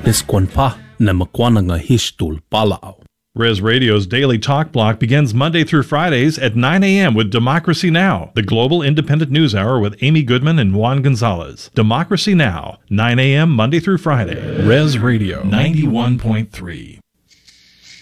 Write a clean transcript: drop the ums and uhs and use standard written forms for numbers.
Desquanpa na makwananga histul palao. Res Radio's Daily Talk Block begins Monday through Fridays at 9 a.m. with Democracy Now!, the global independent news hour with Amy Goodman and Juan Gonzalez. Democracy Now!, 9 a.m. Monday through Friday. Res Radio 91.3.